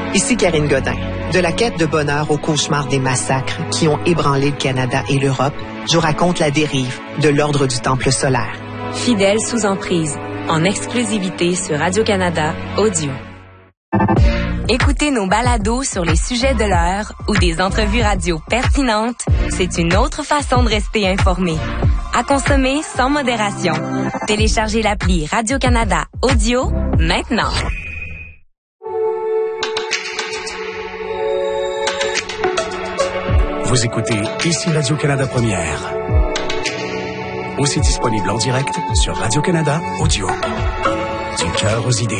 Ici Karine Godin. De la quête de bonheur au cauchemar des massacres qui ont ébranlé le Canada et l'Europe, je vous raconte la dérive de l'ordre du Temple solaire. Fidèle sous emprise, en exclusivité sur Radio-Canada Audio. Écoutez nos balados sur les sujets de l'heure ou des entrevues radio pertinentes, c'est une autre façon de rester informé. À consommer sans modération. Téléchargez l'appli Radio-Canada Audio maintenant. Vous écoutez ici Radio-Canada Première. Aussi disponible en direct sur Radio-Canada Audio. Du cœur aux idées.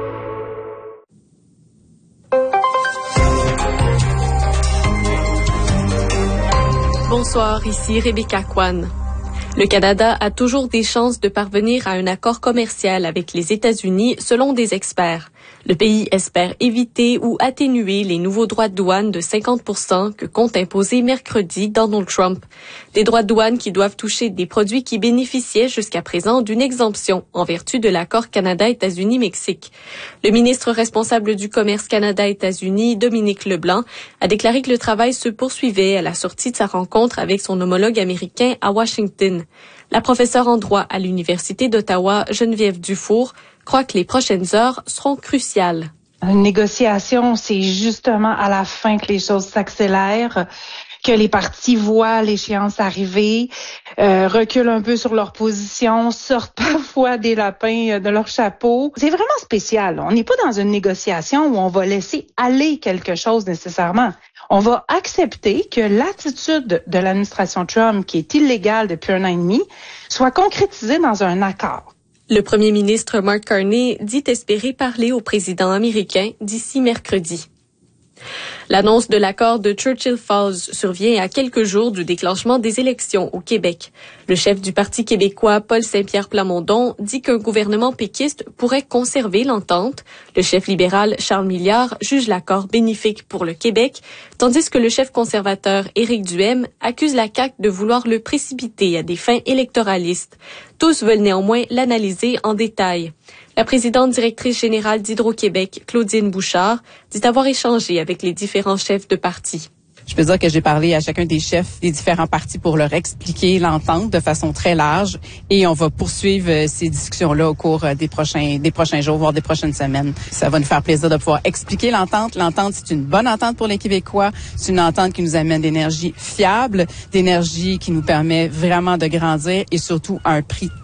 Bonsoir, ici Rebecca Kwan. Le Canada a toujours des chances de parvenir à un accord commercial avec les États-Unis, selon des experts. Le pays espère éviter ou atténuer les nouveaux droits de douane de 50% que compte imposer mercredi Donald Trump. Des droits de douane qui doivent toucher des produits qui bénéficiaient jusqu'à présent d'une exemption en vertu de l'accord Canada-États-Unis-Mexique. Le ministre responsable du commerce Canada-États-Unis, Dominique Leblanc, a déclaré que le travail se poursuivait à la sortie de sa rencontre avec son homologue américain à Washington. La professeure en droit à l'Université d'Ottawa, Geneviève Dufour, croit que les prochaines heures seront cruciales. Une négociation, c'est justement à la fin que les choses s'accélèrent, que les partis voient l'échéance arriver, reculent un peu sur leur position, sortent parfois des lapins de leur chapeau. C'est vraiment spécial. On n'est pas dans une négociation où on va laisser aller quelque chose nécessairement. On va accepter que l'attitude de l'administration Trump, qui est illégale depuis 1 an et demi, soit concrétisée dans un accord. Le premier ministre Mark Carney dit espérer parler au président américain d'ici mercredi. L'annonce de l'accord de Churchill Falls survient à quelques jours du déclenchement des élections au Québec. Le chef du Parti québécois, Paul Saint-Pierre Plamondon, dit qu'un gouvernement péquiste pourrait conserver l'entente. Le chef libéral, Charles Milliard, juge l'accord bénéfique pour le Québec, tandis que le chef conservateur, Éric Duhaime, accuse la CAQ de vouloir le précipiter à des fins électoralistes. Tous veulent néanmoins l'analyser en détail. La présidente directrice générale d'Hydro-Québec, Claudine Bouchard, dit avoir échangé avec les différents chefs de parti. Je peux dire que j'ai parlé à chacun des chefs des différents partis pour leur expliquer l'entente de façon très large et on va poursuivre ces discussions-là au cours des prochains jours, voire des prochaines semaines. Ça va nous faire plaisir de pouvoir expliquer l'entente. L'entente, c'est une bonne entente pour les Québécois. C'est une entente qui nous amène d'énergie fiable, d'énergie qui nous permet vraiment de grandir et surtout à un prix